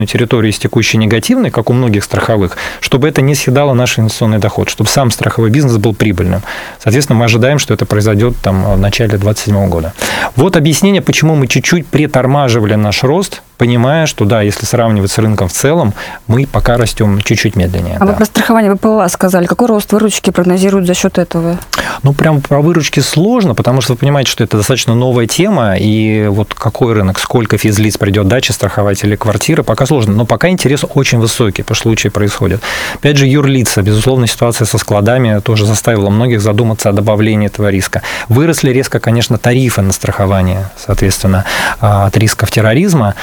территории с текущей негативной, как у многих страховых, чтобы это не съедало наш инвестиционный доход, чтобы сам страховой бизнес был прибыльным. Соответственно, мы ожидаем, что это произойдет в начале 2027 года. Вот объяснение, почему мы чуть-чуть притормаживали наш рост, понимая, что да, если сравнивать с рынком в целом, мы пока растем чуть-чуть медленнее. А вы про страхование ВПЛА сказали. Какой рост выручки прогнозируют за счет этого? Прям про выручки сложно, потому что вы понимаете, что это достаточно новая тема, и вот какой рынок, сколько физлиц придет дачи страховать или квартиры, пока сложно. Но пока интерес очень высокий, потому что случаи происходят. Опять же, юрлица, безусловно, ситуация со складами тоже заставила многих задуматься о добавлении этого риска. Выросли резко, конечно, тарифы на страхование, соответственно, от рисков терроризма,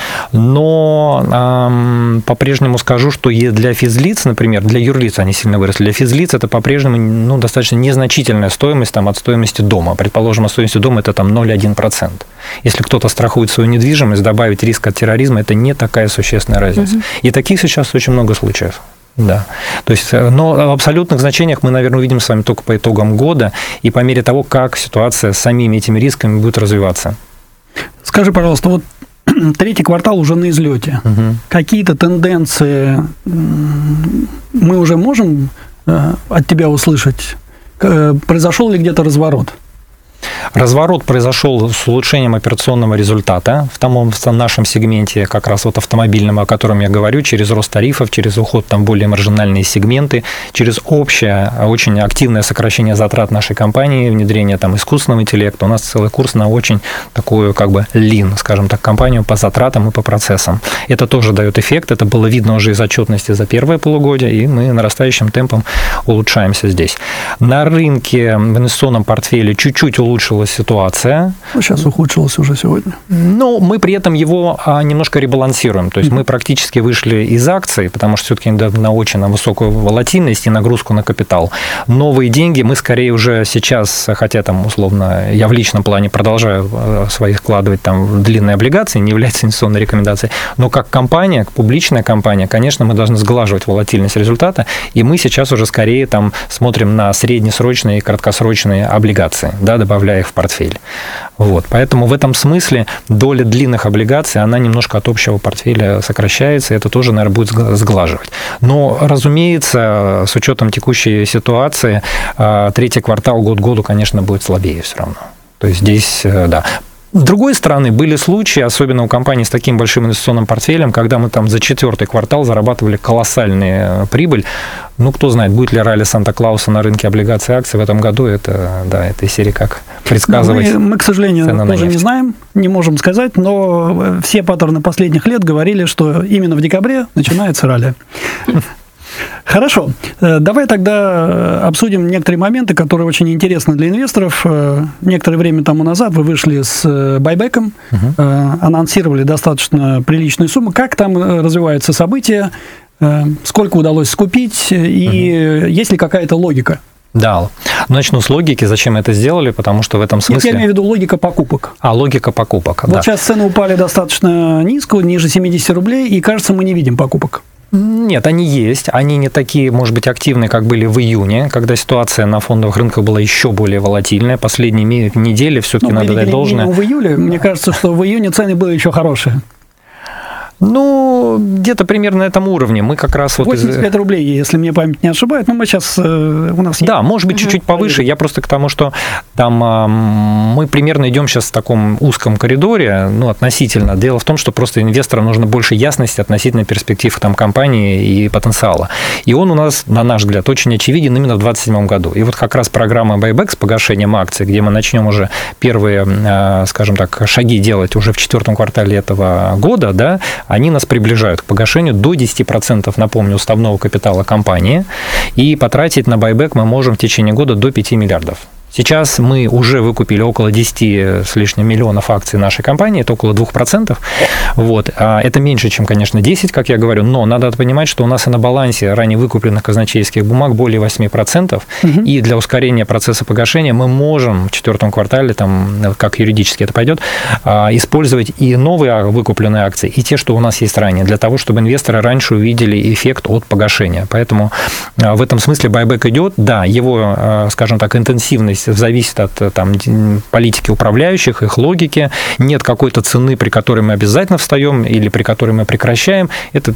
но по-прежнему скажу, что и для физлиц, например, для юрлиц они сильно выросли, для физлиц это по-прежнему достаточно незначительная стоимость от стоимости дома. Предположим, от стоимости дома это 0,1%. Если кто-то страхует свою недвижимость, добавить риск от терроризма, это не такая существенная разница. И таких сейчас очень много случаев. Да. То есть, но в абсолютных значениях мы, наверное, увидим с вами только по итогам года и по мере того, как ситуация с самими этими рисками будет развиваться. Скажи, пожалуйста, вот третий квартал уже на излете. Какие-то тенденции мы уже можем от тебя услышать? Произошел ли где-то разворот? Разворот произошел с улучшением операционного результата в нашем сегменте, как раз вот автомобильном, о котором я говорю, через рост тарифов, через уход в более маржинальные сегменты, через общее, очень активное сокращение затрат нашей компании, внедрение искусственного интеллекта. У нас целый курс на очень такую lean, скажем так, компанию по затратам и по процессам. Это тоже дает эффект, это было видно уже из отчетности за первое полугодие, и мы нарастающим темпом улучшаемся здесь. На рынке в инвестиционном портфеле чуть-чуть улучшилась ситуация. Сейчас ухудшилась уже сегодня. Но мы при этом его немножко ребалансируем. То есть мы практически вышли из акций, потому что все-таки на очень высокую волатильность и нагрузку на капитал. Новые деньги мы скорее уже сейчас, хотя условно я в личном плане продолжаю свои вкладывать в длинные облигации, не является инвестиционной рекомендацией, но как компания, публичная компания, конечно, мы должны сглаживать волатильность результата, и мы сейчас уже скорее смотрим на среднесрочные и краткосрочные облигации, добавляя их в портфель. Поэтому в этом смысле доля длинных облигаций, она немножко от общего портфеля сокращается, и это тоже, наверное, будет сглаживать. Но, разумеется, с учетом текущей ситуации, третий квартал год к году, конечно, будет слабее все равно. То есть здесь, да. С другой стороны, были случаи, особенно у компаний с таким большим инвестиционным портфелем, когда мы за четвертый квартал зарабатывали колоссальную прибыль. Кто знает, будет ли ралли Санта-Клауса на рынке облигаций и акций в этом году, это из серии как предсказывать. Мы, к сожалению, тоже не знаем, не можем сказать, но все паттерны последних лет говорили, что именно в декабре начинается ралли. Хорошо. Давай тогда обсудим некоторые моменты, которые очень интересны для инвесторов. Некоторое время тому назад вы вышли с байбеком, анонсировали достаточно приличную сумму. Как там развиваются события? Сколько удалось скупить? И есть ли какая-то логика? Да. Начну с логики. Зачем мы это сделали? Потому что в этом смысле... Я имею в виду логика покупок. Логика покупок, да. Сейчас цены упали достаточно низко, ниже 70 рублей, и, кажется, мы не видим покупок. Нет, они есть. Они не такие, может быть, активные, как были в июне, когда ситуация на фондовых рынках была еще более волатильная. Последние недели все-таки надо дать должное. В июле, мне кажется, что в июне цены были еще хорошие. Где-то примерно на этом уровне. Мы как раз 85 рублей, если мне память не ошибает. Но мы сейчас... у нас да, может быть, чуть-чуть повыше. Я просто к тому, что мы примерно идем сейчас в таком узком коридоре, относительно. Дело в том, что просто инвесторам нужно больше ясности относительно перспектив компании и потенциала. И он у нас, на наш взгляд, очень очевиден именно в 2027 году. И как раз программа Buyback с погашением акций, где мы начнем уже первые, скажем так, шаги делать уже в четвертом квартале этого года, они нас приближают к погашению до 10%, напомню, уставного капитала компании, и потратить на байбек мы можем в течение года до 5 миллиардов. Сейчас мы уже выкупили около 10 с лишним миллионов акций нашей компании, это около 2%. Это меньше, чем, конечно, 10, как я говорю, но надо понимать, что у нас и на балансе ранее выкупленных казначейских бумаг более 8%, и для ускорения процесса погашения мы можем в четвертом квартале, как юридически это пойдет, использовать и новые выкупленные акции, и те, что у нас есть ранее, для того, чтобы инвесторы раньше увидели эффект от погашения. Поэтому в этом смысле байбек идет, да, его, скажем так, интенсивность зависит от там, политики управляющих, их логики. Нет какой-то цены, при которой мы обязательно встаем или при которой мы прекращаем. Это